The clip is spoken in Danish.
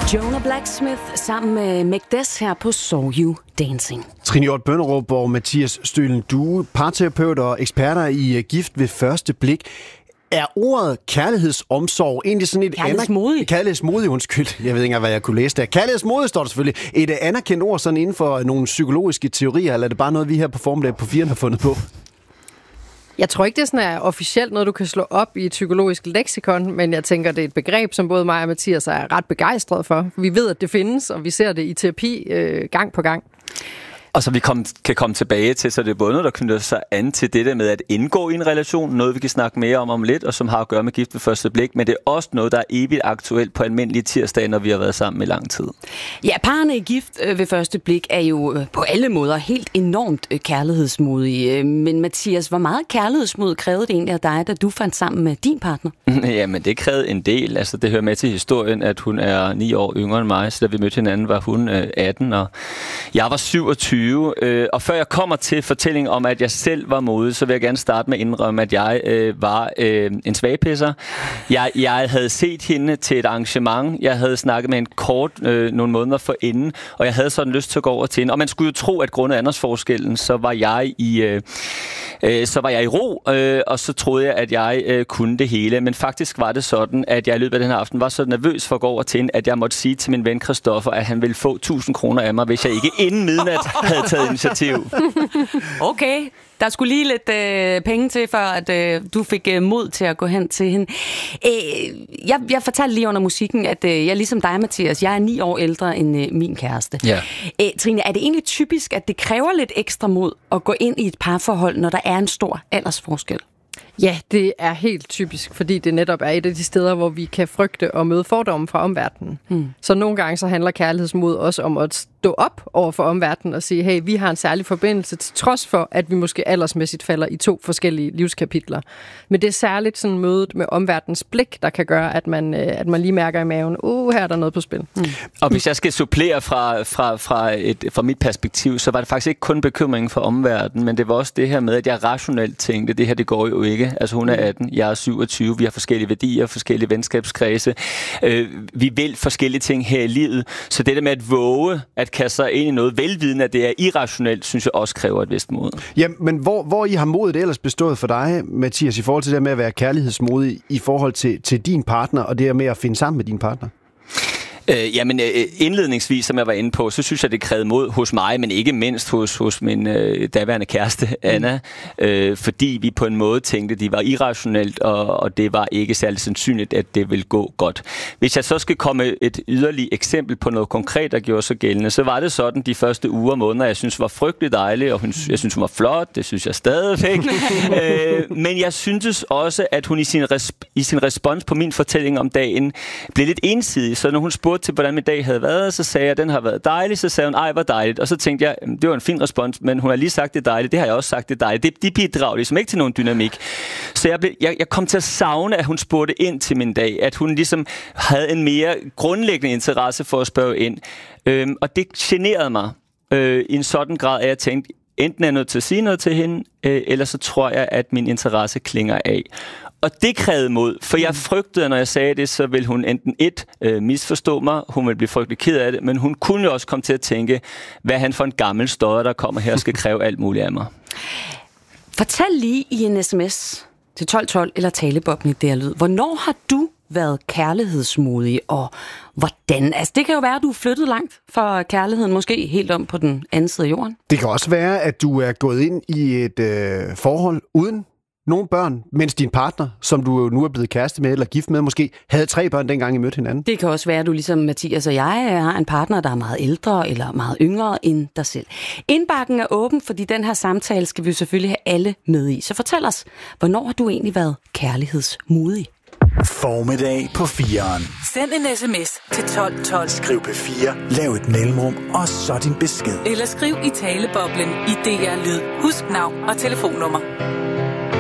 Jonah Blacksmith sammen med Magdes her på Saw You Dancing. Trine Hjort Bønderup og Mathias Stølen Due, parterapeuter og eksperter i gift ved første blik. Er ordet kærlighedsomsorg egentlig sådan et kærlighedsmodig, undskyld. Jeg ved ikke engang, hvad jeg kunne læse der. Kærlighedsmodig står der selvfølgelig. Et anerkendt ord sådan inden for nogle psykologiske teorier, eller er det bare noget, vi her på Formiddag på 4 har fundet på? Jeg tror ikke, det sådan er officielt noget, du kan slå op i et psykologisk leksikon, men jeg tænker, det er et begreb, som både mig og Mathias er ret begejstret for. Vi ved, at det findes, og vi ser det i terapi gang på gang. Og så vi kan komme tilbage til, så det er både noget, der knytter sig an til det der med at indgå i en relation, noget vi kan snakke mere om lidt, og som har at gøre med gift ved første blik, men det er også noget, der er evigt aktuelt på almindelige tirsdage, når vi har været sammen i lang tid. Ja, parerne i gift ved første blik er jo på alle måder helt enormt kærlighedsmodige. Men Mathias, hvor meget kærlighedsmod krævede det egentlig af dig, da du fandt sammen med din partner? Jamen, det krævede en del. Altså, det hører med til historien, at hun er 9 år yngre end mig, så da vi mødte hinanden, var hun 18, og jeg var 27. Og før jeg kommer til fortællingen om, at jeg selv var modig, så vil jeg gerne starte med at indrømme, at jeg var en svagpisser. Jeg havde set hende til et arrangement. Jeg havde snakket med en kort nogle måneder forinden, og jeg havde sådan lyst til at gå over til hende. Og man skulle jo tro, at grundet aldersforskellen, så var jeg i ro, og så troede jeg, at jeg kunne det hele. Men faktisk var det sådan, at jeg i løbet af den her aften var så nervøs for at gå over til hende, at jeg måtte sige til min ven Christoffer, at han ville få 1000 kroner af mig, hvis jeg ikke inden midnat havde taget initiativ. Okay, der skulle lige lidt penge til, for at du fik mod til at gå hen til hende. Jeg fortalte lige under musikken, at jeg ligesom dig, Mathias, jeg er 9 år ældre end min kæreste. Ja. Trine, er det egentlig typisk, at det kræver lidt ekstra mod at gå ind i et parforhold, når der er en stor aldersforskel? Ja, det er helt typisk, fordi det netop er et af de steder, hvor vi kan frygte og møde fordomme fra omverdenen. Så nogle gange så handler kærlighedsmod også om at stå op over for omverdenen og sige, hey, vi har en særlig forbindelse, til trods for, at vi måske aldersmæssigt falder i 2 forskellige livskapitler. Men det er særligt sådan mødet med omverdenens blik, der kan gøre, at man lige mærker i maven, her er der noget på spil. Og hvis jeg skal supplere fra mit perspektiv, så var det faktisk ikke kun bekymringen for omverdenen, men det var også det her med, at jeg rationelt tænkte, det her det går jo ikke. Altså hun er 18, jeg er 27, vi har forskellige værdier, forskellige venskabskredse. Vi vil forskellige ting her i livet. Så det der med at våge, at kaste sig ind i noget velvidende, at det er irrationelt, synes jeg også kræver et vist mod. Ja, men hvor I har modet ellers bestået for dig, Mathias, i forhold til det med at være kærlighedsmodig i forhold til din partner, og det med at finde sammen med din partner? Jamen indledningsvis, som jeg var inde på, så synes jeg, det krævede mod hos mig, men ikke mindst hos min daværende kæreste, Anna, fordi vi på en måde tænkte, at det var irrationelt, og det var ikke særlig sandsynligt, at det ville gå godt. Hvis jeg så skal komme et yderligere eksempel på noget konkret, der gjorde sig gældende, så var det sådan de første uger og måneder, jeg synes var frygtelig dejlig, og jeg synes, hun var flot, det synes jeg stadigvæk. Men jeg syntes også, at hun i sin respons på min fortælling om dagen blev lidt ensidig, så når hun spurgte til, hvordan min dag havde været, så sagde jeg, at den har været dejlig, så sagde hun, ej, hvor dejligt. Og så tænkte jeg, det var en fin respons, men hun har lige sagt, det er dejligt, det har jeg også sagt, det er dejligt. De bidrager ligesom ikke til nogen dynamik. Så jeg kom til at savne, at hun spurgte ind til min dag, at hun ligesom havde en mere grundlæggende interesse for at spørge ind. Og det generede mig i en sådan grad, at jeg tænkte, enten er jeg nødt til at sige noget til hende, eller så tror jeg, at min interesse klinger af. Og det krævede mod, for jeg frygtede, at når jeg sagde det, så ville hun enten misforstå mig, hun ville blive frygtelig ked af det, men hun kunne jo også komme til at tænke, hvad han for en gammel stodder, der kommer her og skal kræve alt muligt af mig. Fortæl lige i en sms til 1212 eller talebobben i det lyd. Hvornår har du været kærlighedsmodig, og hvordan? Altså, det kan jo være, at du er flyttet langt fra kærligheden, måske helt om på den anden side af jorden. Det kan også være, at du er gået ind i et forhold uden nogle børn, mens din partner, som du nu er blevet kæreste med eller gift med, måske havde 3 børn, dengang I mødte hinanden. Det kan også være, at du ligesom Mathias og jeg har en partner, der er meget ældre eller meget yngre end dig selv. Indbakken er åben, fordi den her samtale skal vi jo selvfølgelig have alle med i. Så fortæl os, hvornår har du egentlig været kærlighedsmodig? Formiddag på 4'eren. Send en sms til 1212. Skriv P4, lav et mellemrum, og så din besked. Eller skriv i taleboblen i DR Lyd. Husk navn og telefonnummer.